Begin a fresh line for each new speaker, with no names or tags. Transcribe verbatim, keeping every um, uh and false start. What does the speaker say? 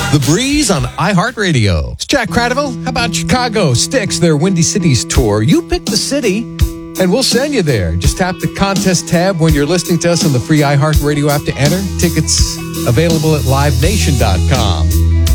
The Breeze on iHeartRadio. It's Jack Cradiville. How about Chicago Styx, their Windy Cities tour? You pick the city, and we'll send you there. Just tap the contest tab when you're listening to us on the free iHeartRadio app to enter. Tickets available at live nation dot com.